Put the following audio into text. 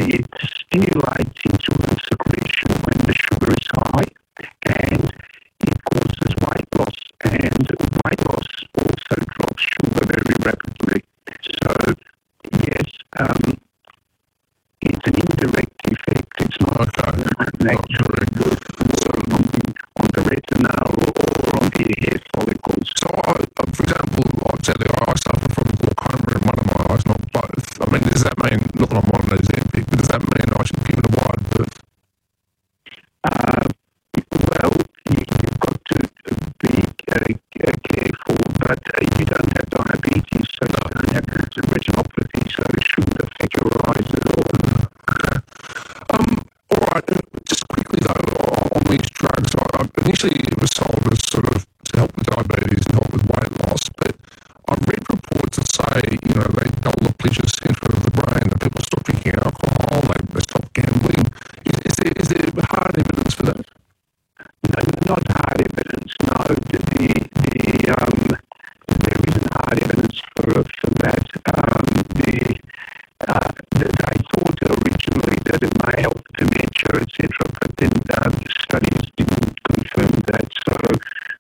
it stimulates insulin secretion when the sugar is high, and it causes weight loss. And weight loss also drops sugar very rapidly. So, yes, it's an indirect effect. It's not an actual on the retina or on the hair follicles. So, for example, I suffer from glaucoma in one of my eyes, not both. I mean, does that mean, not that I'm on an Ozempic, but does that mean I should give it a wide berth? Well, you've got to be careful, but you don't have diabetes, so you don't have retinopathy, so it shouldn't affect your eyes at all. All right, just quickly though, on these drugs, initially it was sold as sort of to help with diabetes and help with weight loss, but I've read reports that say, they dull the pleasure centre of the brain, that people stop drinking alcohol, they stop gambling. Is there hard evidence for that? No, not hard evidence, no. There isn't hard evidence for that. They thought originally that it may help dementia, etc.,